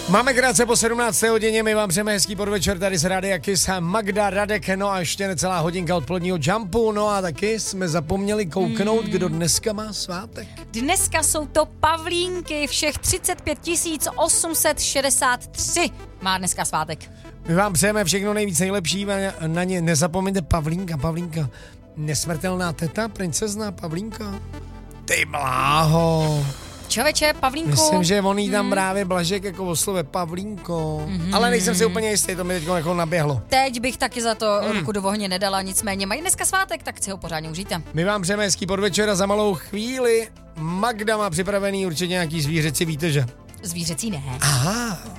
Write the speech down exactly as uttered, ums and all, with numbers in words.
Máme krátce po sedmnácté hodině, my vám přejeme hezký podvečer, tady z Rádia Kiss a Magda, Radek, no a ještě necelá hodinka odpoledního jumpu, no a taky jsme zapomněli kouknout, mm. kdo dneska má svátek. Dneska jsou to Pavlínky, všech třicet pět tisíc osm set šedesát tři má dneska svátek. My vám přejeme všechno nejvíc nejlepší, na ně nezapomeňte Pavlínka, Pavlínka, nesmrtelná teta, princezna Pavlínka. Ty bláho. Člověče, Pavlínku. Myslím, že on jí tam hmm. právě Blažek jako oslove Pavlínko. Mm-hmm. Ale nejsem si úplně jistý, to mi teď jako naběhlo. Teď bych taky za to mm. ruku do ohně nedala, nicméně mají dneska svátek, tak si ho pořádně užijte. My vám přejeme hezký podvečer a za malou chvíli Magda má připravený určitě nějaký zvířecí výteže. Zvířecí ne. Aha.